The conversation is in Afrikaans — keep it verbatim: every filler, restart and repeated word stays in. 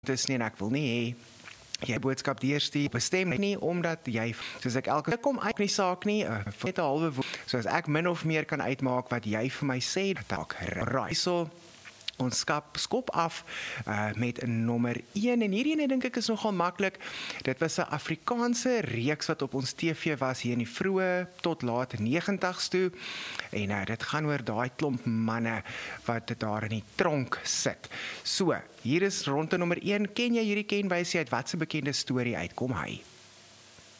dis nie en ek wil nie hê jy boodskap deurstuur bestem nie, omdat jy, soos ek elke kom uit die saak nie, uh, net 'n halwe woord, soos ek min of meer kan uitmaak wat jy vir my sê, tak, right, so, ons skap, skop af uh, met nommer een, en hierdie ene dink ek is nogal maklik. Dit was 'n Afrikaanse reeks wat op ons T V was hier in die vroeë tot laat negentigs toe, en uh, dit gaan oor daai klomp manne wat daar in die tronk sit. So, hier is ronde nommer een, ken jy hierdie kenwysie uit watse bekende storie uit? Kom hy.